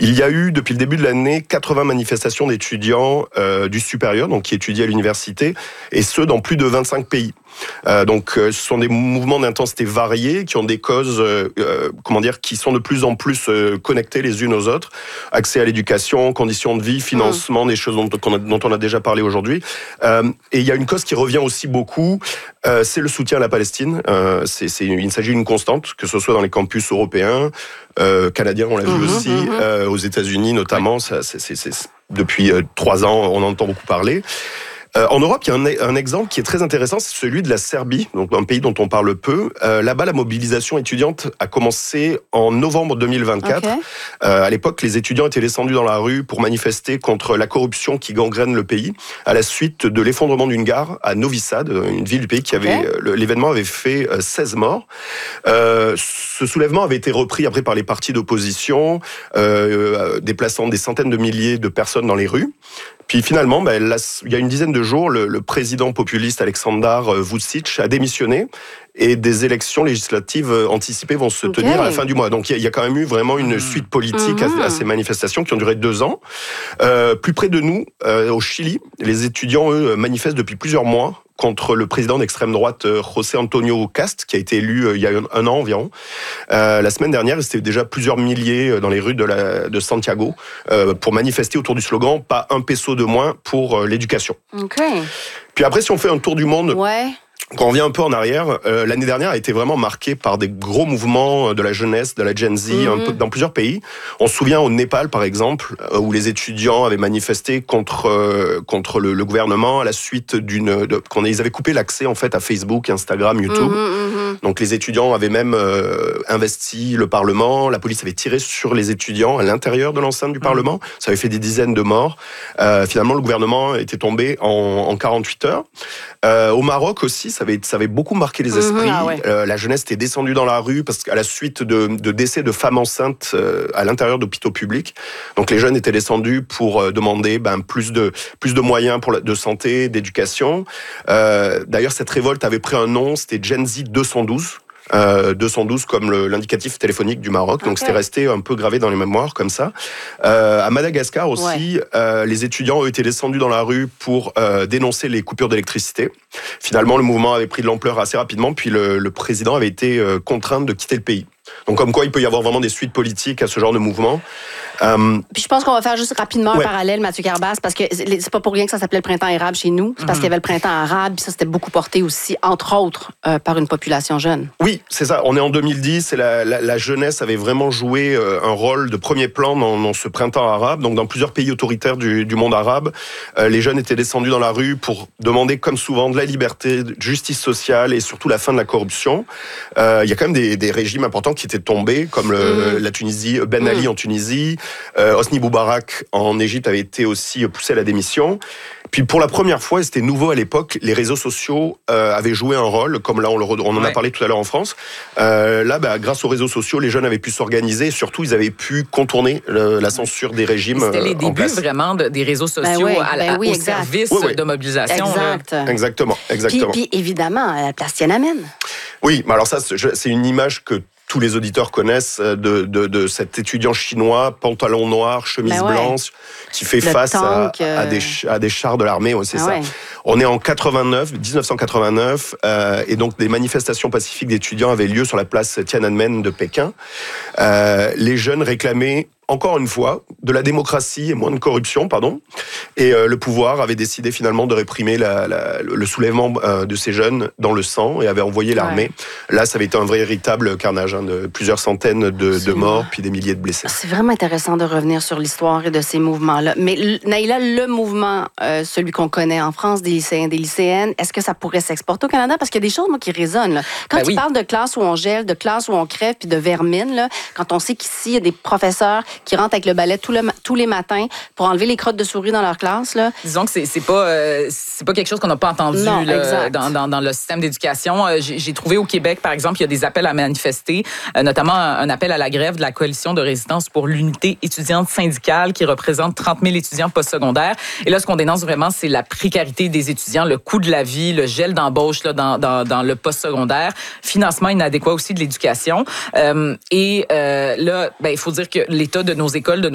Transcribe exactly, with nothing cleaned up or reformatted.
Il y a eu, depuis le début de l'année, quatre-vingts manifestations d'étudiants euh, du supérieur, donc qui étudient à l'université, et ce, dans plus de vingt-cinq pays. Euh, donc, euh, ce sont des mouvements d'intensité variés qui ont des causes, euh, euh, comment dire, qui sont de plus en plus euh, connectées les unes aux autres. Accès à l'éducation, conditions de vie, financement, mmh. des choses dont, dont on a déjà parlé aujourd'hui. Euh, et il y a une cause qui revient aussi beaucoup, euh, c'est le soutien à la Palestine. Euh, c'est, c'est, il s'agit d'une constante, que ce soit dans les campus européens, euh, canadiens, on l'a vu mmh, aussi, mmh. Euh, aux États-Unis notamment. Ça, c'est, c'est, c'est, c'est, depuis euh, trois ans, on en entend beaucoup parler. Euh, en Europe, il y a un, un exemple qui est très intéressant, c'est celui de la Serbie, donc un pays dont on parle peu. Euh, là-bas, la mobilisation étudiante a commencé en novembre deux mille vingt-quatre. Okay. Euh, à l'époque, les étudiants étaient descendus dans la rue pour manifester contre la corruption qui gangrène le pays, à la suite de l'effondrement d'une gare à Novi Sad, une ville du pays qui avait... Okay. L'événement avait fait seize morts. Euh, ce soulèvement avait été repris après par les partis d'opposition, euh, déplaçant des centaines de milliers de personnes dans les rues. Puis finalement, ben, là, il y a une dizaine de jours, le, le président populiste Aleksandar Vučić a démissionné et des élections législatives anticipées vont se okay. tenir à la fin du mois. Donc il y, y a quand même eu vraiment une suite politique mmh. à, à ces manifestations qui ont duré deux ans. Euh, plus près de nous, euh, au Chili, les étudiants, eux, manifestent depuis plusieurs mois contre le président d'extrême droite José Antonio Cast, qui a été élu euh, il y a un, un an environ. Euh, la semaine dernière, c'était déjà plusieurs milliers dans les rues de, la, de Santiago euh, pour manifester autour du slogan « Pas un peso de moins pour euh, l'éducation okay. ». Puis après, si on fait un tour du monde... Ouais. Quand on revient un peu en arrière, euh, l'année dernière a été vraiment marquée par des gros mouvements de la jeunesse, de la Gen Z, mmh. un peu, dans plusieurs pays. On se souvient au Népal, par exemple, où les étudiants avaient manifesté contre euh, contre le, le gouvernement à la suite d'une... De, quand ils avaient coupé l'accès en fait à Facebook, Instagram, YouTube. Mmh, mmh. Donc les étudiants avaient même euh, investi le Parlement. La police avait tiré sur les étudiants à l'intérieur de l'enceinte du mmh. Parlement. Ça avait fait des dizaines de morts. Euh, finalement, le gouvernement était tombé en, en quarante-huit heures. Euh, au Maroc aussi, ça avait, ça avait beaucoup marqué les esprits. Mmh, ah ouais. euh, la jeunesse était descendue dans la rue parce qu'à la suite de, de décès de femmes enceintes euh, à l'intérieur d'hôpitaux publics. Donc les jeunes étaient descendus pour euh, demander ben, plus, de, plus de moyens pour la, de santé, d'éducation. Euh, d'ailleurs, cette révolte avait pris un nom, c'était Gen Z deux cent douze. Euh, deux cent douze comme le, l'indicatif téléphonique du Maroc, donc okay. c'était resté un peu gravé dans les mémoires comme ça. Euh, à Madagascar aussi, ouais. euh, les étudiants ont été descendus dans la rue pour euh, dénoncer les coupures d'électricité. Finalement, le mouvement avait pris de l'ampleur assez rapidement, puis le, le président avait été euh, contraint de quitter le pays. Donc comme quoi il peut y avoir vraiment des suites politiques à ce genre de mouvement. Euh... Puis je pense qu'on va faire juste rapidement ouais. un parallèle, Mathieu Carbas, parce que c'est pas pour rien que ça s'appelait le printemps érable chez nous. C'est mm-hmm. parce qu'il y avait le printemps arabe, puis ça c'était beaucoup porté aussi, entre autres, euh, par une population jeune. Oui, c'est ça. On est en deux mille dix et la, la, la jeunesse avait vraiment joué euh, un rôle de premier plan dans, dans ce printemps arabe. Donc dans plusieurs pays autoritaires du, du monde arabe, euh, les jeunes étaient descendus dans la rue pour demander, comme souvent, de la liberté, de justice sociale et surtout la fin de la corruption. Euh, il y a quand même des, des régimes importants qui étaient tombés, comme le, mmh. la Tunisie, Ben Ali mmh. en Tunisie, euh, Hosni Moubarak en Égypte avait été aussi poussé à la démission. Puis pour la première fois, et c'était nouveau à l'époque, les réseaux sociaux euh, avaient joué un rôle, comme là on, le, on en ouais. a parlé tout à l'heure en France. Euh, là, bah, grâce aux réseaux sociaux, les jeunes avaient pu s'organiser, et surtout ils avaient pu contourner le, la censure des régimes. C'était les débuts vraiment de, des réseaux sociaux ben oui, à, ben oui, au exact. service oui, oui. de mobilisation. Exact. Là. Exactement, exactement. Puis, puis évidemment, la place Tiananmen. Oui, mais alors ça, c'est une image que tous les auditeurs connaissent de, de, de cet étudiant chinois, pantalon noir, chemise ben ouais. blanche, qui fait le face tank, à, à, des, à des chars de l'armée. Ouais, c'est ah ça. Ouais. On est en quatre-vingt-neuf, dix-neuf cent quatre-vingt-neuf, euh, et donc des manifestations pacifiques d'étudiants avaient lieu sur la place Tiananmen de Pékin. Euh, les jeunes réclamaient encore une fois, de la démocratie et moins de corruption, pardon. Et euh, le pouvoir avait décidé finalement de réprimer la, la, le soulèvement euh, de ces jeunes dans le sang et avait envoyé l'armée. Ouais. Là, ça avait été un véritable carnage, hein, de plusieurs centaines de, de morts, puis des milliers de blessés. C'est vraiment intéressant de revenir sur l'histoire et de ces mouvements-là. Mais Naïla, le mouvement, euh, celui qu'on connaît en France, des lycéens, des lycéennes, est-ce que ça pourrait s'exporter au Canada? Parce qu'il y a des choses, moi, qui résonnent. Là. Quand ben tu oui. parles de classe où on gèle, de classe où on crève, puis de vermine, là, quand on sait qu'ici, il y a des professeurs qui rentrent avec le balai tout le, tous les matins pour enlever les crottes de souris dans leur classe. Là. Disons que c'est, c'est, pas, euh, c'est pas quelque chose qu'on n'a pas entendu non, là, dans, dans, dans le système d'éducation. Euh, j'ai, j'ai trouvé au Québec, par exemple, il y a des appels à manifester, euh, notamment un, un appel à la grève de la Coalition de résistance pour l'unité étudiante syndicale qui représente trente mille étudiants postsecondaires. Et là, ce qu'on dénonce vraiment, c'est la précarité des étudiants, le coût de la vie, le gel d'embauche là, dans, dans, dans le postsecondaire, financement inadéquat aussi de l'éducation. Euh, et euh, là, ben, il faut dire que l'état de nos écoles, de